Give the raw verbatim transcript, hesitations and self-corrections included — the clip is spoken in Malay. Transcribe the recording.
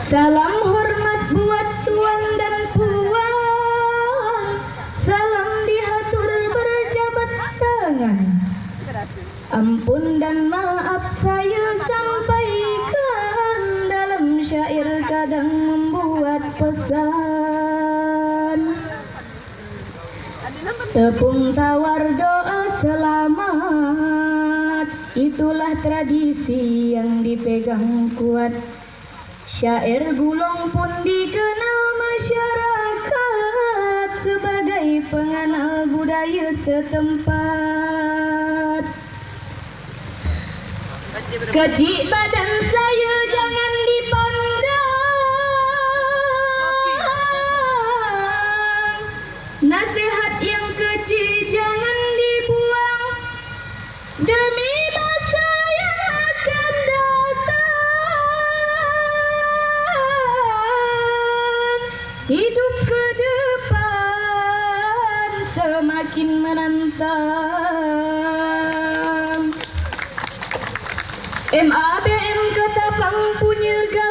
Salam hormat buat tuan dan puan, salam dihatur berjabat tangan. Ampun dan maaf saya sampaikan, dalam syair kadang membuat pesan. Tepung tawar doa selamat, itulah tradisi yang dipegang kuat. Syair gulung pun dikenal masyarakat sebagai pengenal budaya setempat. Kecil badan saya jangan dipandang, nasihat yang kecil jangan dibuang, demi masa yang akan datang. Hidup ke depan semakin menantang. M A B M Ketapang punya